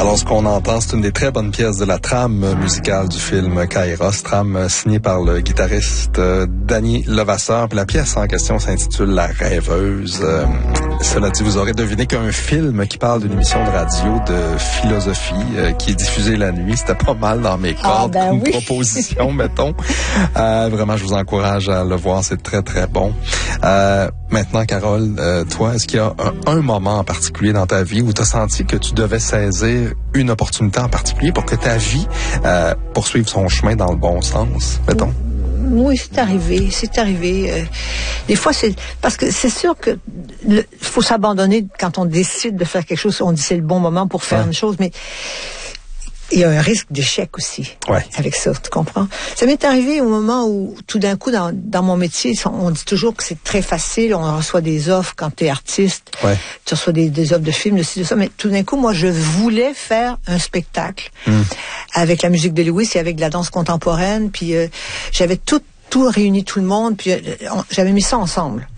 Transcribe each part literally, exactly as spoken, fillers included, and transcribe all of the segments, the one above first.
Alors, ce qu'on entend, c'est une des très bonnes pièces de la trame musicale du film Kairos, trame signée par le guitariste euh, Danny Levasseur. Puis la pièce en question s'intitule La Rêveuse. Euh, cela dit, vous aurez deviné qu'un film qui parle d'une émission de radio de philosophie euh, qui est diffusée la nuit, c'était pas mal dans mes cordes ah, ben comme oui. proposition, mettons. Euh, vraiment, je vous encourage à le voir, c'est très, très bon. Euh, maintenant, Carole, euh, toi, est-ce qu'il y a un, un moment en particulier dans ta vie où tu as senti que tu devais saisir une opportunité en particulier pour que ta vie euh, poursuive son chemin dans le bon sens, mettons? Oui, c'est arrivé, c'est arrivé. Euh, des fois, c'est parce que c'est sûr que il faut s'abandonner quand on décide de faire quelque chose. On dit c'est le bon moment pour faire ouais. une chose, mais il y a un risque d'échec aussi ouais. avec ça, tu comprends? Ça m'est arrivé au moment où, tout d'un coup, dans, dans mon métier, on dit toujours que c'est très facile, on reçoit des offres quand tu es artiste, ouais. tu reçois des, des offres de films, de ci, de ça, mais tout d'un coup, moi, je voulais faire un spectacle mm. avec la musique de Lewis et avec de la danse contemporaine, puis euh, j'avais tout, tout réuni, tout le monde, puis euh, on, j'avais mis ça ensemble.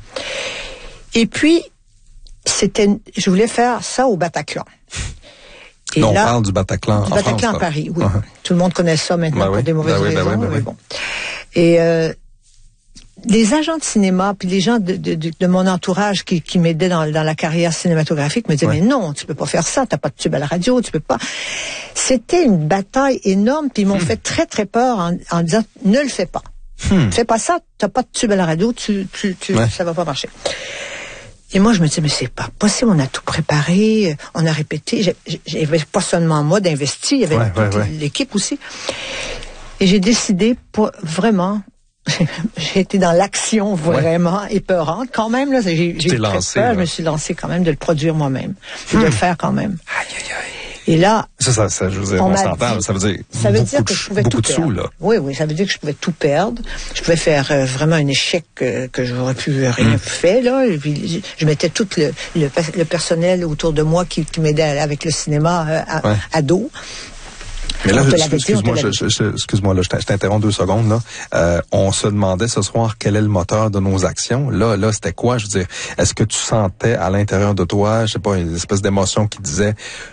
Et puis, c'était, je voulais faire ça au Bataclan. Et non, là, on parle du Bataclan du en Bataclan France, à Paris, oui. Uh-huh. Tout le monde connaît ça maintenant ben pour oui, des mauvaises ben oui, raisons. Ben oui, ben mais oui. bon. Et euh, les agents de cinéma, puis les gens de, de, de, de mon entourage qui, qui m'aidaient dans, dans la carrière cinématographique me disaient, ouais. mais non, tu peux pas faire ça, t'as pas de tube à la radio, tu peux pas. C'était une bataille énorme, puis ils m'ont hmm. fait très, très peur en, en disant, ne le fais pas. Hmm. Fais pas ça, t'as pas de tube à la radio, tu, tu, tu, ouais. ça va pas marcher. Et moi, je me disais, mais c'est pas possible, on a tout préparé, on a répété. J'avais pas seulement moi d'investir, il y avait ouais, toute ouais, ouais. l'équipe aussi. Et j'ai décidé, pour vraiment, j'ai été dans l'action vraiment ouais. épeurante. Quand même, là, j'ai, j'ai eu lancé, peur, là. je me suis lancée quand même de le produire moi-même. Et hmm. de le faire quand même. Aïe, aïe, aïe. Et là, ça, ça, ça, je veux dire, on, on s'entend, dit, ça veut dire ça veut beaucoup dire que de, je pouvais beaucoup tout de sous, là. Oui, oui, ça veut dire que je pouvais tout perdre. Je pouvais faire euh, vraiment un échec euh, que j'aurais pu rien mm. fait, là. Et puis, je mettais tout le, le, le personnel autour de moi qui, qui m'aidait avec le cinéma euh, à, ouais. à dos. Mais là, excuse-moi, je, je, je, excuse-moi, là, je t'interromps deux secondes, là. Euh, on se demandait ce soir quel est le moteur de nos actions. Là, là, c'était quoi? Je veux dire, est-ce que tu sentais à l'intérieur de toi, je sais pas, une espèce d'émotion qui disait,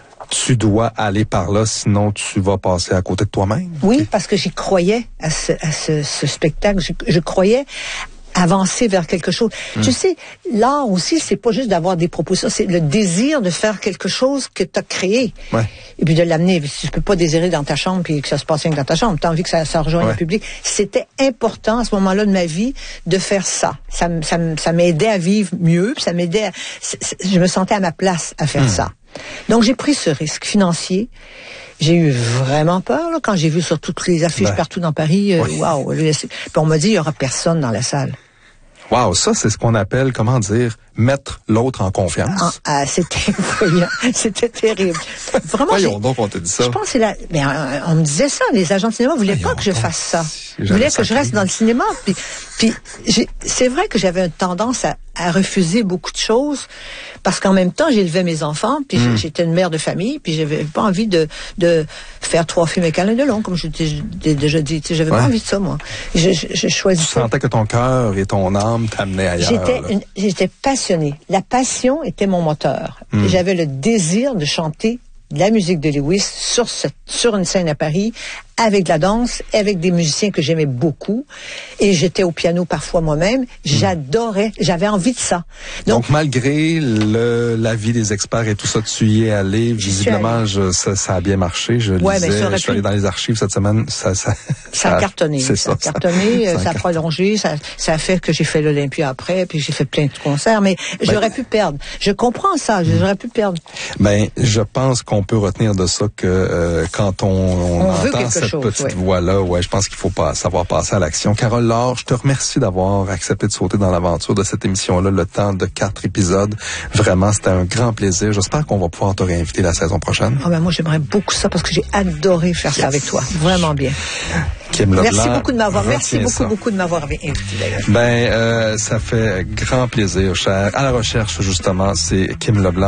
tu dois aller par là, sinon tu vas passer à côté de toi-même? Oui, parce que j'y croyais à ce, à ce, ce spectacle. Je, je croyais avancer vers quelque chose. Mmh. Tu sais, l'art aussi, c'est pas juste d'avoir des propositions, c'est le désir de faire quelque chose que tu as créé. Ouais. Et puis de l'amener. Tu peux pas désirer dans ta chambre puis que ça se passe rien que dans ta chambre. Tu as envie que ça, ça rejoigne ouais. le public. C'était important à ce moment-là de ma vie de faire ça. Ça, ça, ça m'aidait à vivre mieux, puis ça m'aidait à, je me sentais à ma place à faire mmh. ça. Donc j'ai pris ce risque financier. J'ai eu vraiment peur là, quand j'ai vu sur toutes les affiches ben, partout dans Paris. Waouh! Euh, wow, puis on m'a dit il y aura personne dans la salle. Wow, ça c'est ce qu'on appelle, comment dire, mettre l'autre en confiance. Ah, ah, c'était effrayant, c'était terrible. Vraiment. Voyons donc, on t'a dit ça. Je pense que c'est la, mais euh, on me disait ça, les agents de cinéma voulaient Voyons pas que je fasse ça. Ils voulaient que je reste dans le cinéma. Puis, puis j'ai, c'est vrai que j'avais une tendance à, à refuser beaucoup de choses parce qu'en même temps j'élevais mes enfants, puis mm. j'étais une mère de famille, puis j'avais pas envie de de faire trois films avec Alain Delon, comme je t'ai déjà dit. Tu sais, j'avais ouais. pas envie de ça, moi. Je, je, je choisissais. Tu sentais que ton cœur et ton âme t'amenaient ailleurs. J'étais, une, j'étais passionnée. La passion était mon moteur. Mm. Et j'avais le désir de chanter de la musique de Lewis sur cette, sur une scène à Paris, avec de la danse, avec des musiciens que j'aimais beaucoup. Et j'étais au piano parfois moi-même. J'adorais, j'avais envie de ça. Donc, Donc malgré le, l'avis des experts et tout ça, tu y es allé. Visiblement, je, ça, ça a bien marché. Je ouais, lisais, je suis allé dans les archives cette semaine. Ça, ça, ça, ça a cartonné. C'est ça, ça a cartonné, ça, ça a prolongé. Ça, ça a fait que j'ai fait l'Olympia après, puis j'ai fait plein de concerts. Mais ben, j'aurais pu perdre. Je comprends ça. J'aurais pu perdre. Ben, je pense qu'on peut retenir de ça que euh, quand on, on, on entend cette chose, petite ouais. voix-là, ouais, je pense qu'il faut pas savoir passer à l'action. Carole Laure, je te remercie d'avoir accepté de sauter dans l'aventure de cette émission-là, le temps de quatre épisodes. Vraiment, c'était un grand plaisir. J'espère qu'on va pouvoir te réinviter la saison prochaine. Oh ben moi, j'aimerais beaucoup ça parce que j'ai adoré faire yes. ça avec toi. Vraiment bien. Kim Leblanc, merci beaucoup de m'avoir, merci beaucoup, ça. beaucoup de m'avoir invité d'ailleurs. Ben, euh, ça fait grand plaisir, cher. À la recherche, justement, c'est Kim Leblanc.